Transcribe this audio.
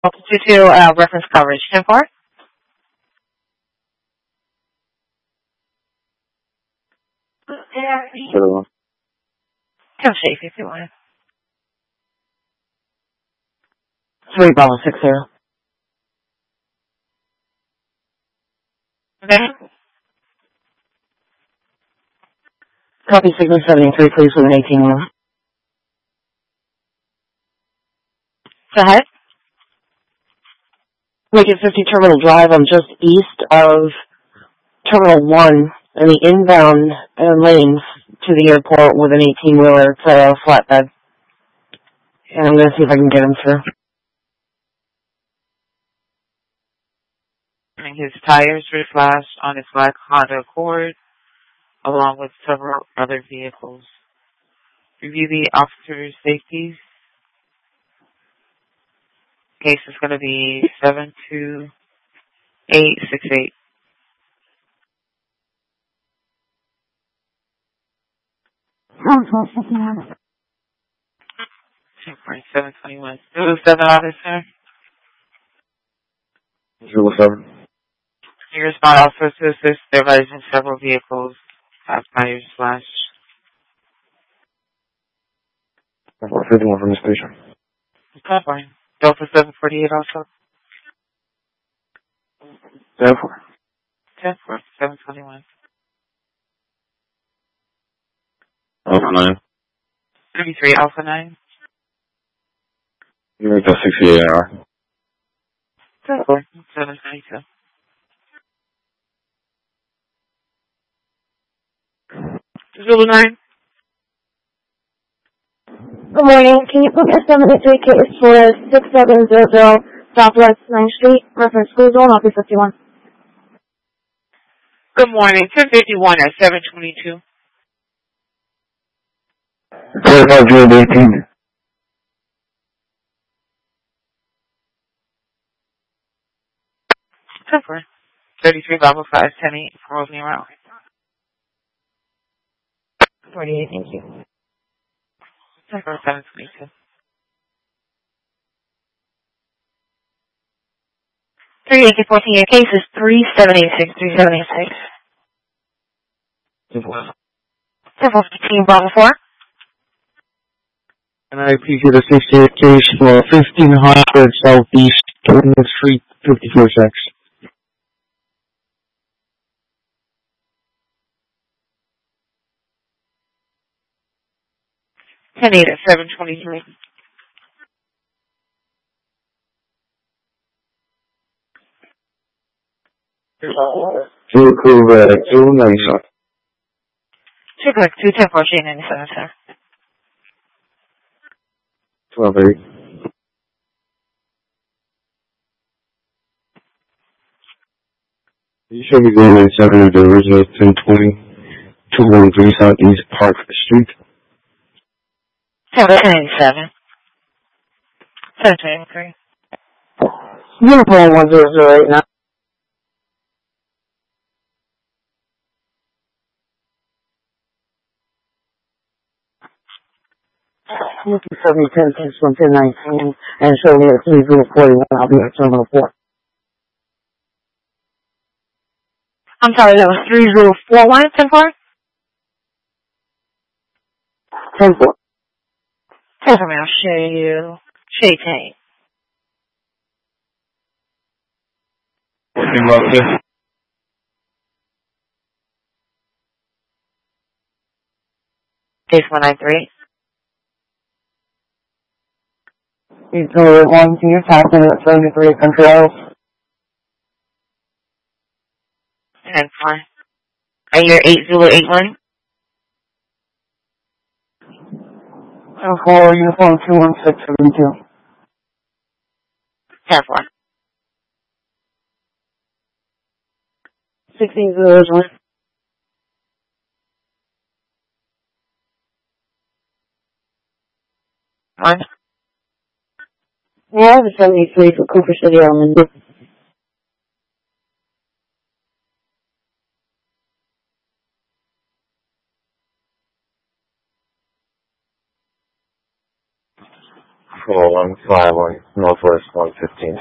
to reference coverage. 10-4? Hello. Tell Shafe if you want. 3 Bravo 60. Okay. Copy signal 73, please, with an 18-wheeler. Go ahead. Wicked 50 Terminal Drive. I'm just east of Terminal 1 in the inbound lanes to the airport with an 18-wheeler. It's a flatbed. And I'm going to see if I can get him through. And his tires were slashed on his black Honda Accord, along with several other vehicles. Review the officer's safeties. Case is going to be 72868. Right, 721. 7 officer. 07. You respond also to assist their in several vehicles have tires slashed. 51 from the station. Covering. Delta 748 also. 10-4. 10-4. 721. Alpha 9. 33 Alpha 9. You make that 68 hour. 10-4. 722. Zulu 9. Good morning. Can you put me a 73 case for 6700 Southwest 9th Street, reference school zone, office 51? Good morning. 1051 at 722. 25-18. 10-4. 33 Bible 510 from Rosemary Route. 48, thank you. 10-4. 722. 3814, your case is 3786, 3786. 10-4. 1015, Bravo 4. And I appreciate the 68 case for 1500 Southeast 20th Street, 54-6. 10-8 at 723. 297. Check like 210-4, Shane 97, sir. 12-8. You show me going inside of the original 1020, 213 Southeast Park Street. 1097. 723. Uniform 1008 now. Looking 7010, 1019, and show me at 3041. I'll be at Terminal 4. I'm sorry, that was 3041 at 10-4? 10-4. 10 for me, I'll show you. Shay Tank. Working well, sir. Case 193. You go 1 to your top and at 73 controls. And 4. And you're 8081? And 4, uniform 21672. 10-4. 1601. One. Yeah, I have a 73 for Cooper City, Island. 151 Northwest 115th